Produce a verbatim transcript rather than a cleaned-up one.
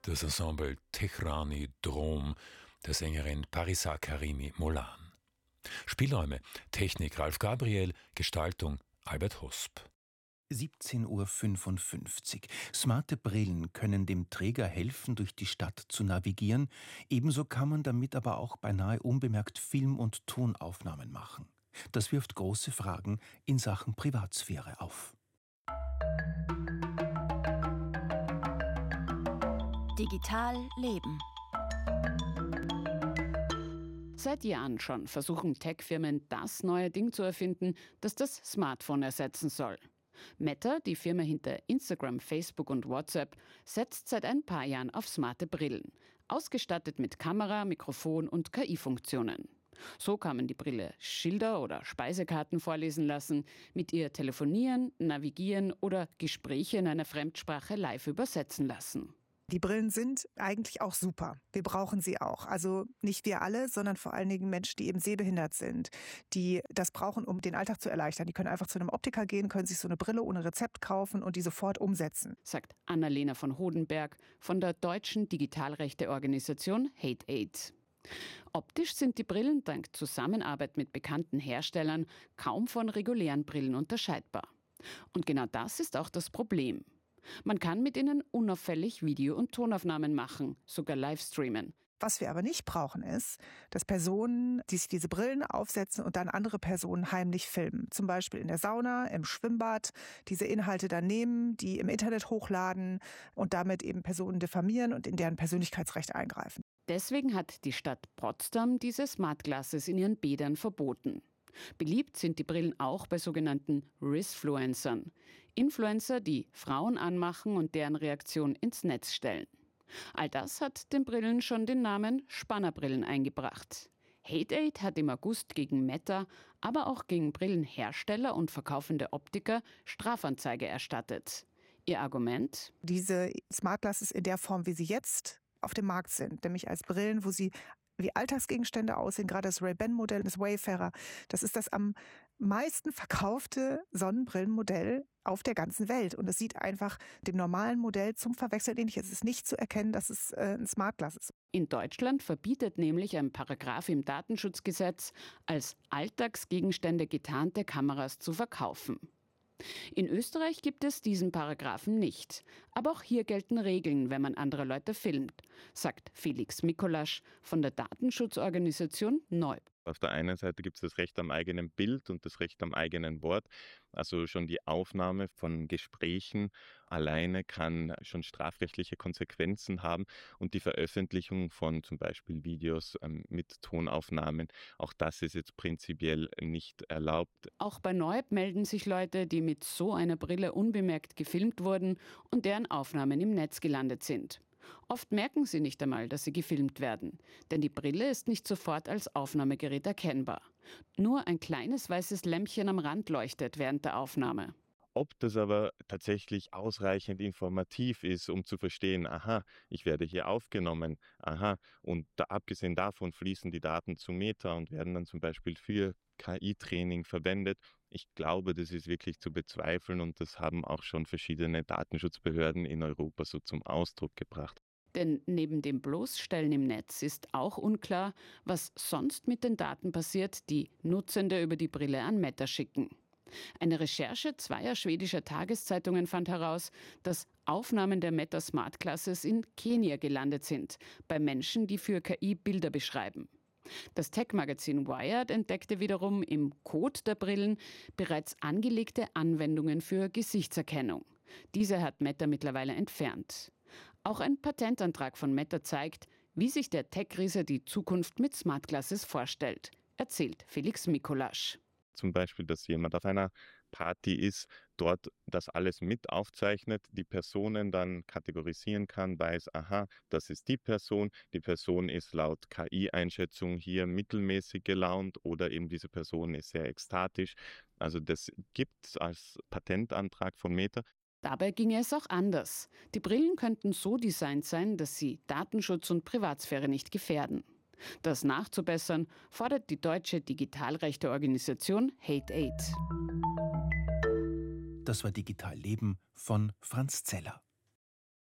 das Ensemble Tehrani Drom der Sängerin Parisa Karimi Molan. Spielräume, Technik Ralf Gabriel, Gestaltung Albert Hosp. siebzehn Uhr fünfundfünfzig. Smarte Brillen können dem Träger helfen, durch die Stadt zu navigieren. Ebenso kann man damit aber auch beinahe unbemerkt Film- und Tonaufnahmen machen. Das wirft große Fragen in Sachen Privatsphäre auf. Digital leben. Seit Jahren schon versuchen Tech-Firmen, das neue Ding zu erfinden, das das Smartphone ersetzen soll. Meta, die Firma hinter Instagram, Facebook und WhatsApp, setzt seit ein paar Jahren auf smarte Brillen, ausgestattet mit Kamera, Mikrofon und K I-Funktionen. So kann man die Brille Schilder oder Speisekarten vorlesen lassen, mit ihr telefonieren, navigieren oder Gespräche in einer Fremdsprache live übersetzen lassen. Die Brillen sind eigentlich auch super. Wir brauchen sie auch. Also nicht wir alle, sondern vor allen Dingen Menschen, die eben sehbehindert sind, die das brauchen, um den Alltag zu erleichtern. Die können einfach zu einem Optiker gehen, können sich so eine Brille ohne Rezept kaufen und die sofort umsetzen. Sagt Annalena von Hodenberg von der deutschen Digitalrechteorganisation HateAid. Optisch sind die Brillen dank Zusammenarbeit mit bekannten Herstellern kaum von regulären Brillen unterscheidbar. Und genau das ist auch das Problem. Man kann mit ihnen unauffällig Video- und Tonaufnahmen machen, sogar Livestreamen. Was wir aber nicht brauchen, ist, dass Personen, die sich diese Brillen aufsetzen und dann andere Personen heimlich filmen. Zum Beispiel in der Sauna, im Schwimmbad, diese Inhalte dann nehmen, die im Internet hochladen und damit eben Personen diffamieren und in deren Persönlichkeitsrecht eingreifen. Deswegen hat die Stadt Potsdam diese Smart Glasses in ihren Bädern verboten. Beliebt sind die Brillen auch bei sogenannten Risfluencern. Influencer, die Frauen anmachen und deren Reaktion ins Netz stellen. All das hat den Brillen schon den Namen Spannerbrillen eingebracht. HateAid hat im August gegen Meta, aber auch gegen Brillenhersteller und verkaufende Optiker Strafanzeige erstattet. Ihr Argument? Diese Smart Glasses in der Form, wie sie jetzt auf dem Markt sind, nämlich als Brillen, wo sie wie Alltagsgegenstände aussehen, gerade das Ray-Ban-Modell, das Wayfarer, das ist das am meisten verkaufte Sonnenbrillenmodell auf der ganzen Welt. Und es sieht einfach dem normalen Modell zum Verwechseln ähnlich. Es ist nicht zu erkennen, dass es äh, ein Smart Glass ist. In Deutschland verbietet nämlich ein Paragraph im Datenschutzgesetz, als Alltagsgegenstände getarnte Kameras zu verkaufen. In Österreich gibt es diesen Paragraphen nicht. Aber auch hier gelten Regeln, wenn man andere Leute filmt, sagt Felix Mikolasch von der Datenschutzorganisation Neub. Auf der einen Seite gibt es das Recht am eigenen Bild und das Recht am eigenen Wort. Also schon die Aufnahme von Gesprächen alleine kann schon strafrechtliche Konsequenzen haben. Und die Veröffentlichung von zum Beispiel Videos ähm, mit Tonaufnahmen, auch das ist jetzt prinzipiell nicht erlaubt. Auch bei Neub melden sich Leute, die mit so einer Brille unbemerkt gefilmt wurden und deren Aufnahmen im Netz gelandet sind. Oft merken sie nicht einmal, dass sie gefilmt werden, denn die Brille ist nicht sofort als Aufnahmegerät erkennbar. Nur ein kleines weißes Lämpchen am Rand leuchtet während der Aufnahme. Ob das aber tatsächlich ausreichend informativ ist, um zu verstehen, aha, ich werde hier aufgenommen, aha, und da, abgesehen davon fließen die Daten zu Meta und werden dann zum Beispiel für K I-Training verwendet. Ich glaube, das ist wirklich zu bezweifeln und das haben auch schon verschiedene Datenschutzbehörden in Europa so zum Ausdruck gebracht. Denn neben dem Bloßstellen im Netz ist auch unklar, was sonst mit den Daten passiert, die Nutzende über die Brille an Meta schicken. Eine Recherche zweier schwedischer Tageszeitungen fand heraus, dass Aufnahmen der Meta Smart Glasses in Kenia gelandet sind, bei Menschen, die für K I Bilder beschreiben. Das Tech-Magazin Wired entdeckte wiederum im Code der Brillen bereits angelegte Anwendungen für Gesichtserkennung. Diese hat Meta mittlerweile entfernt. Auch ein Patentantrag von Meta zeigt, wie sich der Tech-Riese die Zukunft mit Smart Glasses vorstellt, erzählt Felix Mikolasch. Zum Beispiel, dass jemand auf einer Party ist, dort das alles mit aufzeichnet, die Personen dann kategorisieren kann, weiß, aha, das ist die Person, die Person ist laut K I-Einschätzung hier mittelmäßig gelaunt oder eben diese Person ist sehr ekstatisch. Also das gibt es als Patentantrag von Meta. Dabei ginge es auch anders. Die Brillen könnten so designt sein, dass sie Datenschutz und Privatsphäre nicht gefährden. Das nachzubessern, fordert die deutsche Digitalrechteorganisation HateAid. Das war Digital Leben von Franz Zeller.